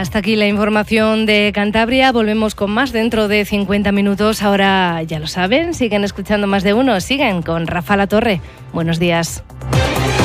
Hasta aquí la información de Cantabria. Volvemos con más dentro de 50 minutos. Ahora ya lo saben, siguen escuchando Más de Uno. Siguen con Rafa Latorre. Buenos días.